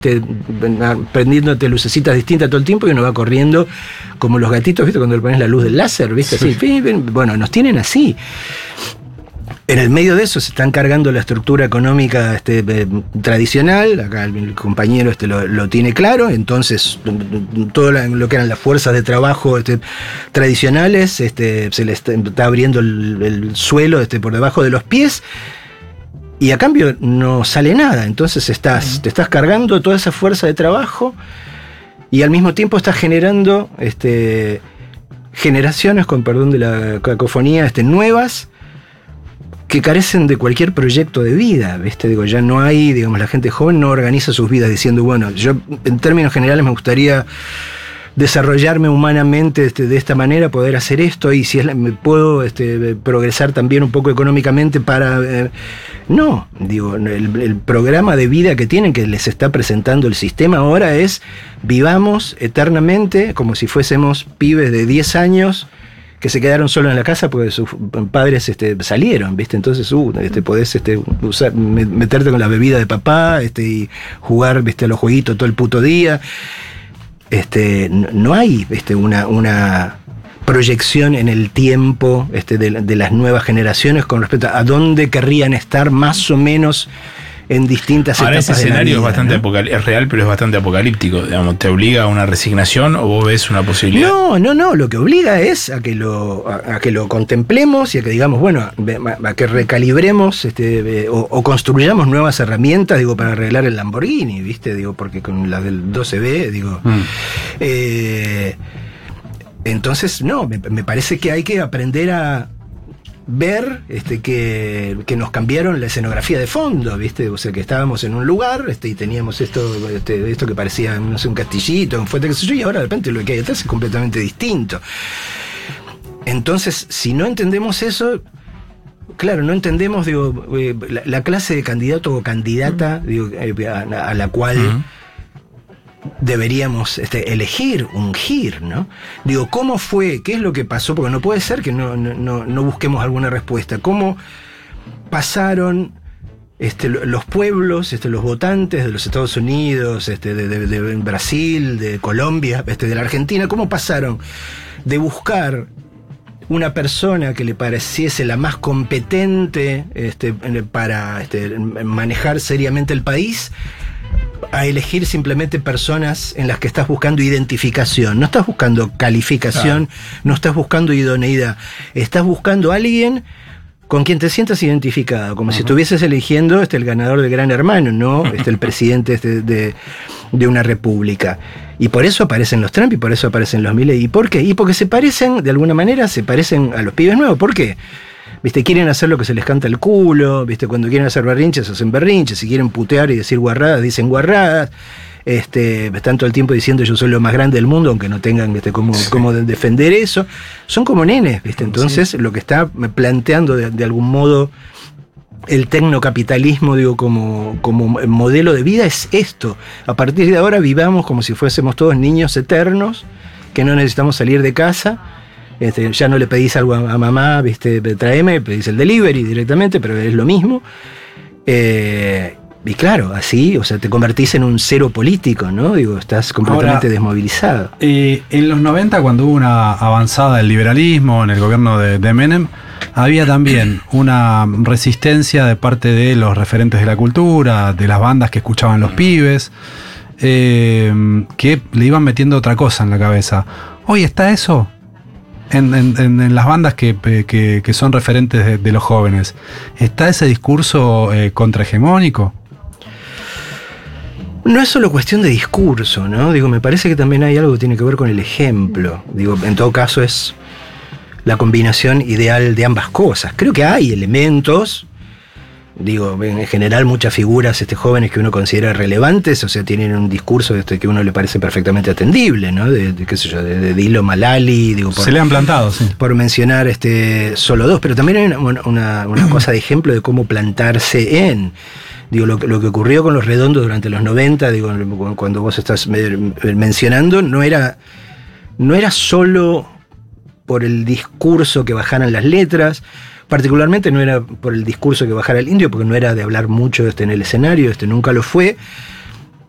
prendiéndote lucecitas distintas todo el tiempo y uno va corriendo como los gatitos, ¿viste? Cuando le pones la luz del láser, ¿viste? Así, bueno, nos tienen así. En el medio de eso se están cargando la estructura económica tradicional, acá el compañero lo tiene claro, entonces todo lo que eran las fuerzas de trabajo tradicionales, se le está abriendo el suelo por debajo de los pies, y a cambio no sale nada. Entonces te estás cargando toda esa fuerza de trabajo y al mismo tiempo estás generando generaciones, con perdón de la cacofonía, nuevas, que carecen de cualquier proyecto de vida, ¿viste? Digo, ya no hay, digamos, la gente joven no organiza sus vidas diciendo, bueno, yo en términos generales me gustaría desarrollarme humanamente de esta manera, poder hacer esto, y si me puedo progresar también un poco económicamente para... no, digo, el programa de vida que tienen, que les está presentando el sistema ahora, es vivamos eternamente como si fuésemos pibes de 10 años que se quedaron solos en la casa porque sus padres salieron, ¿viste? Entonces podés meterte con la bebida de papá y jugar, ¿viste? A los jueguitos todo el puto día. No hay una proyección en el tiempo de las nuevas generaciones con respecto a dónde querrían estar más o menos en distintas etapas. Ahora ese escenario de la vida, es bastante es real, pero es bastante apocalíptico, digamos. ¿Te obliga a una resignación o vos ves una posibilidad? No, lo que obliga es a que lo contemplemos y a que digamos, bueno, a que recalibremos o construyamos nuevas herramientas, digo, para arreglar el Lamborghini, ¿viste? Digo, porque con la del 12B, digo... entonces, no, me parece que hay que aprender a ver que nos cambiaron la escenografía de fondo, ¿viste? O sea, que estábamos en un lugar y teníamos esto que parecía, no sé, un castillito, un fuerte, qué sé yo, y ahora de repente lo que hay detrás es completamente distinto. Entonces, si no entendemos eso, claro, no entendemos, digo, la clase de candidato o candidata, digo, a la cual deberíamos elegir, ungir, ¿no? Digo, ¿cómo fue? ¿Qué es lo que pasó? Porque no puede ser que no busquemos alguna respuesta. ¿Cómo pasaron los pueblos, los votantes de los Estados Unidos, de Brasil, de Colombia, de la Argentina? ¿Cómo pasaron de buscar una persona que le pareciese la más competente para manejar seriamente el país, a elegir simplemente personas en las que estás buscando identificación? No estás buscando calificación, no estás buscando idoneidad, estás buscando a alguien con quien te sientas identificado, como si estuvieses eligiendo el ganador de Gran Hermano, no el presidente de una república. Y por eso aparecen los Trump y por eso aparecen los Milei. ¿Y por qué? Y porque se parecen, de alguna manera, se parecen a los pibes nuevos. ¿Por qué? ¿Viste? Quieren hacer lo que se les canta el culo, ¿viste? Cuando quieren hacer berrinches, hacen berrinches. Si quieren putear y decir guarradas, dicen guarradas. Están todo el tiempo diciendo yo soy lo más grande del mundo, aunque no tengan cómo defender eso. Son como nenes, ¿viste? Entonces, lo que está planteando de algún modo el tecnocapitalismo, digo, como modelo de vida es esto. A partir de ahora vivamos como si fuésemos todos niños eternos, que no necesitamos salir de casa. Ya no le pedís algo a mamá, ¿viste? Tráeme, pedís el delivery directamente, pero es lo mismo. Y claro, así, o sea, te convertís en un cero político, ¿no? Digo, estás completamente desmovilizado. En los 90, cuando hubo una avanzada del liberalismo en el gobierno de Menem, había también una resistencia de parte de los referentes de la cultura, de las bandas que escuchaban los pibes, que le iban metiendo otra cosa en la cabeza. ¿Hoy está eso? En las bandas que son referentes de los jóvenes, ¿está ese discurso contrahegemónico? No es solo cuestión de discurso, ¿no? Digo, me parece que también hay algo que tiene que ver con el ejemplo. Digo, en todo caso es la combinación ideal de ambas cosas. Creo que hay elementos, digo, en general muchas figuras jóvenes que uno considera relevantes, o sea, tienen un discurso que a uno le parece perfectamente atendible, ¿no? Qué sé yo, de Dilo Malali, digo, se le han plantado, sí. Por mencionar solo dos, pero también hay una cosa de ejemplo de cómo plantarse en... Digo, lo que ocurrió con Los Redondos durante los 90, digo, cuando vos estás mencionando, no era solo por el discurso que bajaran las letras, particularmente no era por el discurso que bajara el indio, porque no era de hablar mucho en el escenario, nunca lo fue,